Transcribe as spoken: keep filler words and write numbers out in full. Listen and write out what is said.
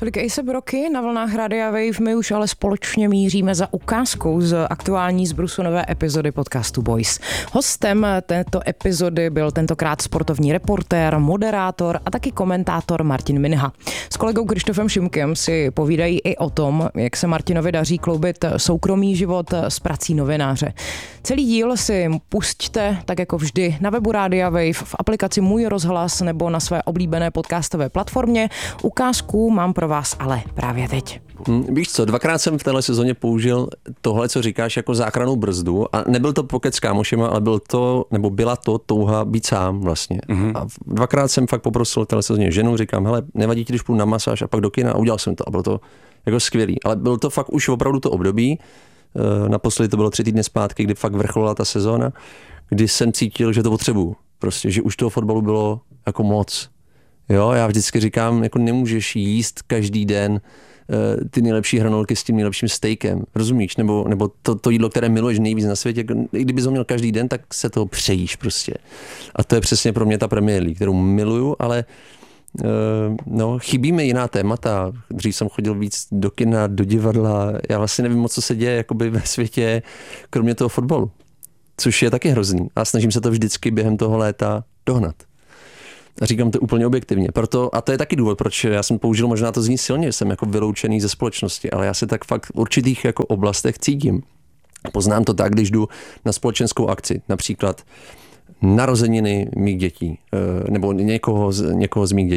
Tolik A$ej Rocky na vlnách Rádia Wave. My už ale společně míříme za ukázkou z aktuální zbrusu nové epizody podcastu Boys. Hostem této epizody byl tentokrát sportovní reportér, moderátor a taky komentátor Martin Minha. S kolegou Krištofem Šimkem si povídají i o tom, jak se Martinovi daří kloubit soukromý život s prací novináře. Celý díl si pusťte, tak jako vždy, na webu Rádia Wave, v aplikaci Můj rozhlas nebo na své oblíbené podcastové platformě. Ukázku mám pro vás ale právě teď. Hmm, víš co, dvakrát jsem v téhle sezóně použil tohle, co říkáš, jako záchrannou brzdu a nebyl to pokec s kámošema, ale byl to, nebo byla to touha být sám vlastně. Mm-hmm. A dvakrát jsem fakt poprosil v téhle sezóně ženu, říkám, hele, nevadí ti, když půjdu na masáž a pak do kina, a udělal jsem to a bylo to jako skvělý. Ale bylo to fakt už opravdu to období, naposledy to bylo tři týdny zpátky, kdy fakt vrcholila ta sezóna, kdy jsem cítil, že to potřebuju. Prostě, že už toho fotbalu bylo jako moc. Jo, já vždycky říkám, jako nemůžeš jíst každý den uh, ty nejlepší hranolky s tím nejlepším stejkem, rozumíš? Nebo, nebo to, to jídlo, které miluješ nejvíc na světě, i kdybys ho měl každý den, tak se toho přejíš prostě. A to je přesně pro mě ta Premier League, kterou miluju, ale uh, no, chybí mi jiná témata. Dřív jsem chodil víc do kina, do divadla, já vlastně nevím moc, co se děje jakoby ve světě, kromě toho fotbalu, což je taky hrozný. A snažím se to vždycky během toho léta dohnat. A říkám to úplně objektivně. Proto, a to je taky důvod, proč já jsem použil, možná to zní silně, jsem jako vyloučený ze společnosti, ale já se tak fakt v určitých jako oblastech cítím. Poznám to tak, když jdu na společenskou akci, například narozeniny mých dětí, nebo někoho z, někoho z mých dětí.